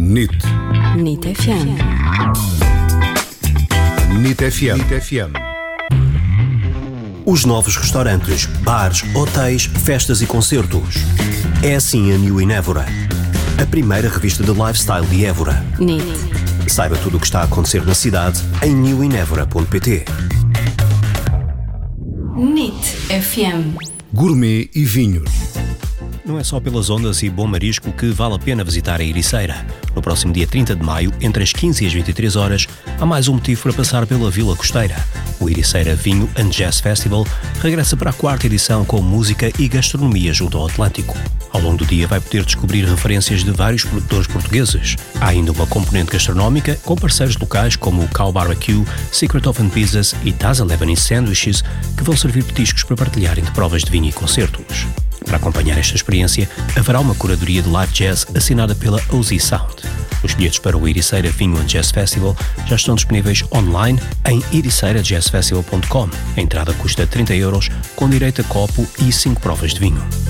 NIT. NIT FM. NIT FM. Os novos restaurantes, bares, hotéis, festas e concertos. É assim a New in Évora. A primeira revista de lifestyle de Évora. NIT. Saiba tudo o que está a acontecer na cidade em newinevora.pt. NIT FM. Gourmet e vinhos. Não é só pelas ondas e bom marisco que vale a pena visitar a Ericeira. No próximo dia 30 de maio, entre as 15 e as 23 horas, há mais um motivo para passar pela Vila Costeira. O Ericeira Vinho and Jazz Festival regressa para a 4ª edição com música e gastronomia junto ao Atlântico. Ao longo do dia vai poder descobrir referências de vários produtores portugueses. Há ainda uma componente gastronómica com parceiros locais como o Cow Barbecue, Secret Oven Pizzas e Taza Lebanese Sandwiches, que vão servir petiscos para partilhar entre provas de vinho e concertos. Para acompanhar esta experiência, haverá uma curadoria de live jazz assinada pela OZ Sound. Os bilhetes para o Ericeira Vinho and Jazz Festival já estão disponíveis online em ericeirajazzfestival.com. A entrada custa 30€, com direito a copo e 5 provas de vinho.